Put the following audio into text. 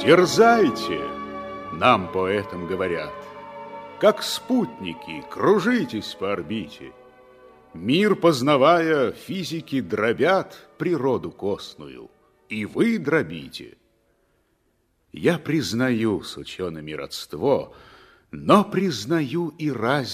Дерзайте, нам, поэтам, говорят, как спутники, кружитесь по орбите. Мир познавая, физики дробят природу косную, и вы дробите. Я признаю с учеными родство, но признаю и разницу.